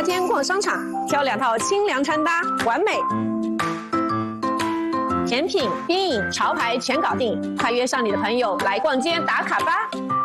夏天逛商场，挑2套清凉穿搭，完美。甜品、冰饮、潮牌全搞定，快约上你的朋友来逛街打卡吧！